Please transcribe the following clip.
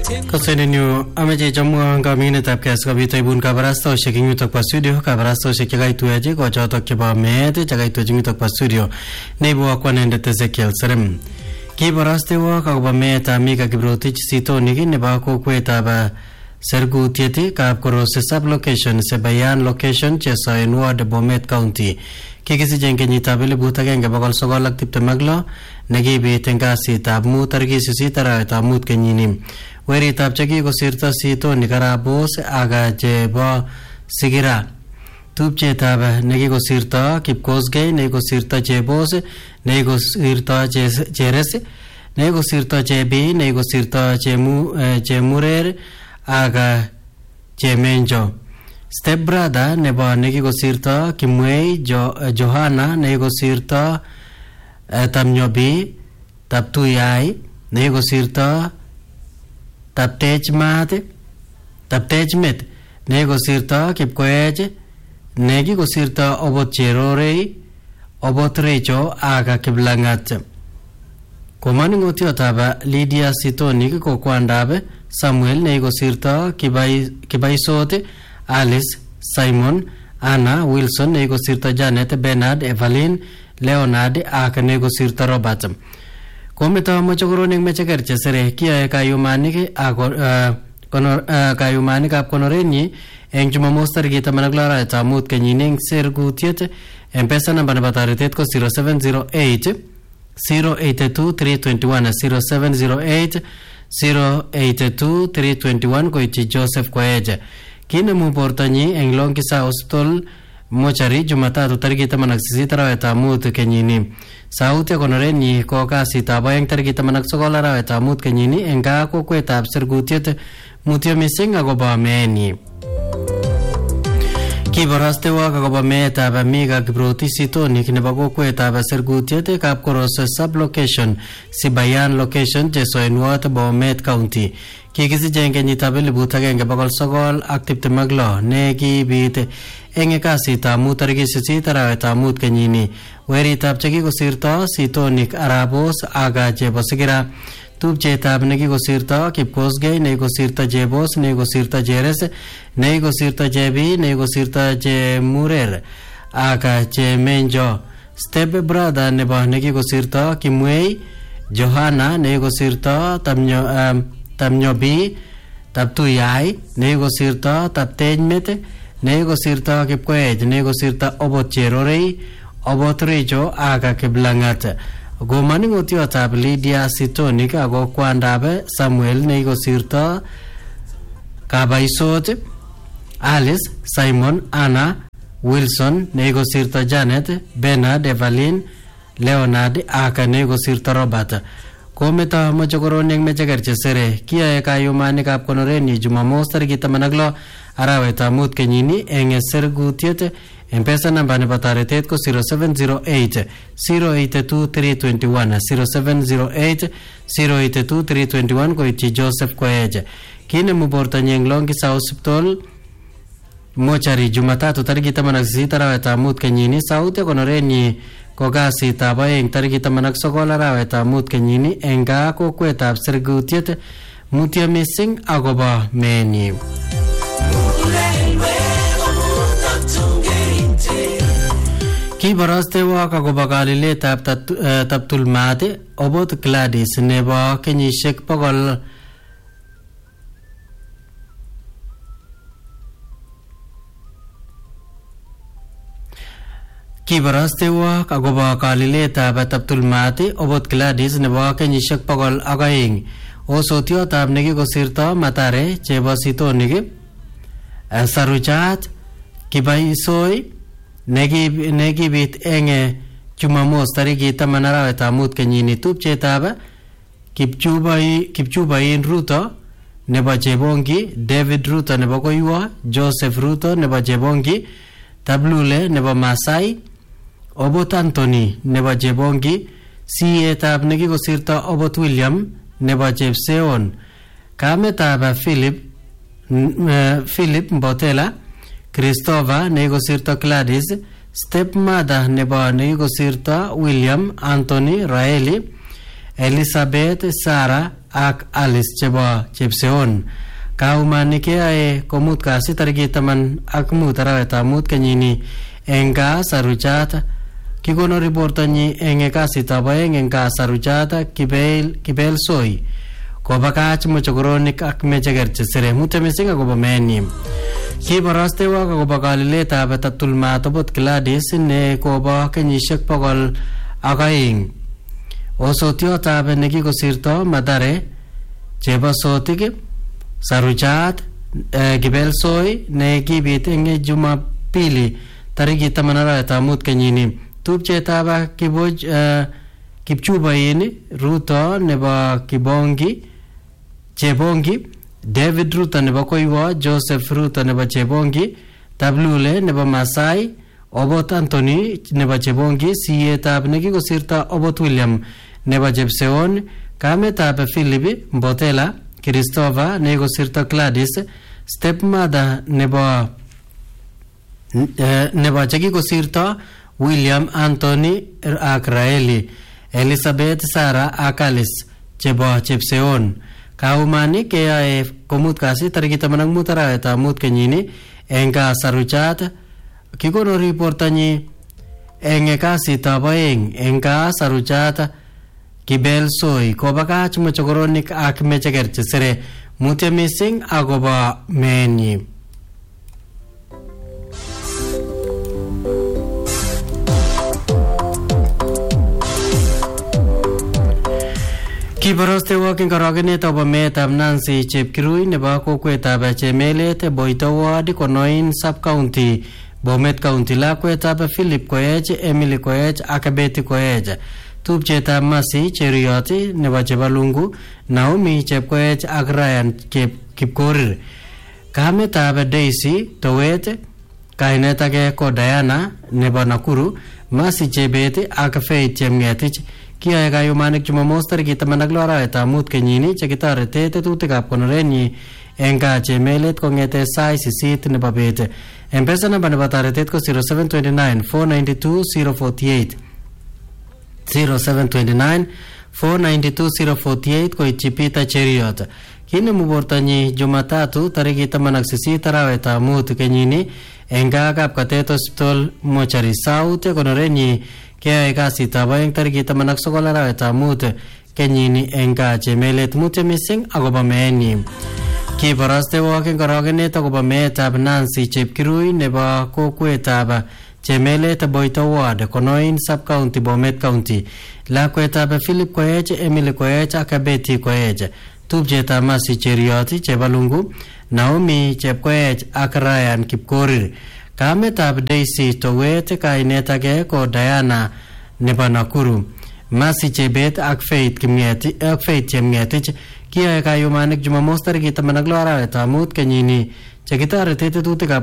Kosenenyu ameche chamwa kaminetab kes kobit aibun kabarastaoshek ing yutok pa studio kabarastaoshek chekaitueche ko chotok chebo meet chekaitueche ing yutok pa studio neibu akwanendet Ezekiel Serem. Kiborostewok akobo meetab Mika Kiprotich Sitonik nebo kokwetab Sergutiet Kapkorose sublocation Sebayan location chesoen ward Bomet County. Kikisich eng kenyitab 1926 nekibit eng kasitab mut tarikit 8 arawetab mut kenyini. Weritab chekikosirto Sitonik Arabos aga chebo Sigira. Tupchetab nekikosirto Kipkosgei, nekikosirto Chebos, nekikosirto Cheres, nekikosirto Chebi, nekikosirto Chemurer aga Chemenjo. Step brother nebo nekikosirto Kimwei Johana, nekikosirto Tamnyobi, Taptuyai, nekikosirto Taptechmet, nekikosirto Kipkoech, nekikosirto Obot Cherorei, Obot Recho aga Kiplangat. Komaningotiotab Lydia Sitonik ko kwandab Samuel nekikosirto Kibaisot, Alice, Simon, Anna, Wilson, nekikosirto Janet, Bernard, Evelyn, Leonard aga nekikosirto Robert. Komito mochokoronik mecheker chesere kiyae kayumanikab konorenyi eng Jumamos tarikit 16 arawetab mut kenyini eng Sergutiet. M-Pesa namba nebo toretet ko 0708 082 321 0708 082 321 koityi Joseph Kwaeja. Kinemu bortonyi eng Longisa Hospital Mochari Jumatatu tarikit 18 arawetab mut kenyini. Sauti konorenyi ko kasitab aeng tarikit 19 arawetab mut kenyini eng gaa kokwetab Sergutiet. Mutyo mising akobo meenyi. Kiborostewok akobo meetab Mika Kiprotich Sitonik nebo kokwetab Sergutiet Kapkorose sublocation Sibayan location chesoen ward Bomet County. Kikisich eng kenyitab 1926 nekibit eng kasitab mut tarikit 8 arawetab mut kenyini. Weritab chekikosirto Sitonik Arabos aga chebo Sigira. Tupchetab nekikosirto Kipkosgei, nekikosirto Chebos, nekikosirto Cheres, nekikosirto Chebi, nekikosirto Chemurer aga Chemenjo. Step brother nebo nekikosirto Kimwei Johana, nekikosirto Tamnyobi, Taptuyai, nekikosirto Taptechmet, nekikosirto Kipkoech, nekikosirto Obot Cherorei, Obot Recho aga Kiplangat. Gomaningotiotab Lydia Sitonik ako kwandab Samuel nekikosirto Kabaisot, Alice, Simon, Anna, Wilson, nekikosirto Janet, Bernard, Evelyn, Leonard aga nekikosirto Robert. Komito mochokoronik mecheker chesere kiyae kayumanikab konorenyi Jumamos tarikit 16 arawetab mut kenyini eng Sergutiet. M-Pesa namba nebo toretet ko 0708 082 321 0708 082 321 koityi Joseph Kwaeja. Kinemu bortonyi eng Longisa Hospital Mochari Jumatatu tarikit 18 arawetab mut kenyini. Sauti konorenyi ko kasitab aeng tarikit 19 arawetab mut kenyini eng gaa kokwetab Sergutiet. Mutyo mising akobo meenyi. Kiborostewok akobo kaliletab Taptulmat Obot Gladys nebo kenyisiek 100. Kiborostewok akobo kaliletab Taptulmat Obot Gladys nebo kenyisiek 102. Osotiotab nekikosirto Matare chebo Sitonik Saruchat Kibaisoi nekibit eng Jumamos tarikit 10 arawetab mut kenyini. Tupchetab Kipchubain Ruto nebo Chebongi, David Ruto nebo Koiwa, Joseph Ruto nebo Chebongi, Tablule nebo Masai, Obot Anthony nebo Chebongi, Sietab nekikosirto Obot William nebo Chepseon, kametab Philip Mbotela, Christopher nekikosirto Gladys, stepmother nebo nekikosirto William Anthony Raeli, Elizabeth Sarah ak Alice chebo Chepseon. Kaumani keyae komut kasi tarikit 15 arawetab mut kenyini eng gaa Saruchat. Kikono riportanyi eng kasitab aeng eng gaa Saruchat Kibel Soi kobakach mochokoronik ak mecheger chesire mute mising akobo meenyi. Kiborostewok akobo kaliletab Tatulmat obot Gladys ne kobo kenyisiek 102. Osotiotab nekikosirto Mathare chebo Sotik Saruchat Kibel Soi ne kibit eng Jumapili tarikit 10 arawetab mut kenyini. Tupchetab Kipchubain Ruto nebo Chebongi, David Ruto nebo Koiwo, Joseph Ruto nebo Chebongi, Tablule nebo Masai, Obot Anthony nebo Chebongi, siyetab nekikosirto Obot William nebo Chepseon, kametab Philip Mbotela, Christopher nekikosirto Gladys, stepmother nebo chekikosirto William Anthony ak Raeli, Elizabeth Sarah ak Alice chebo Chepseon. Kaumani keyae komut kasi tarikit 15 arawetab mut kenyini eng gaa Saruchat. Kikono riportanyi eng kasitab aeng eng gaa Saruchat Kibel Soi kobakach mochokoronik ak mecheger chesire mutye mising akobo meenyi. Kiborostewok eng korogenet akobo meetab Nancy Chepkirui nebo kokwetab Chemelet Boito Ward Konoin Sub-County Bomet County, lakwetab Philip Koech, Emily Koech ak Betty Koech, tupchetab Mercy Cherioti nebo Chebalungu, Naomi Chepkoech ak Ryan Kipkorir, kametab Daisy Towet, kainet age ko Diana nebo Nakuru, Mercy Chebet ak Faith Chemngetich. Kiyae kayumanik Jumamos tarikit 16 arawetab mut kenyini chekitorete tetutikab konorenyi eng gaa Chemelet kong'ete sait 8 nebo bet. M-Pesa namba nebo toretet ko 0729 492 048 0729 492 048 koityi Peter Cheriot. Kinemu bortanyi Jumatatu tarikit 18 arawetab mut kenyini eng gaa Kapkatet Hospital Mochari South. Konorenyi keyae kasitab aeng tarikit 19 arawetab mut kenyini eng gaa Chemelet mutye mising akobo meenyi. Kiborostewok eng korogenet akobo meetab Nancy Chepkirui nebo kokwetab Chemelet Boito Ward Konoin Sub-County Bomet County, lakwetab Philip Koech, Emily Koech ak Betty Koech, tupchetab Mercy Cherioti Chebalungu, Naomi Chepkoech ak Ryan Kipkorir, kametab Daisy Towet, kainet age ko Diana nebo Nakuru, Mercy Chebet ak Faith Chemngetich. Kiyae kayumanik Jumamos tarikit 16 arawetab mut kenyini chekitorete tetutikab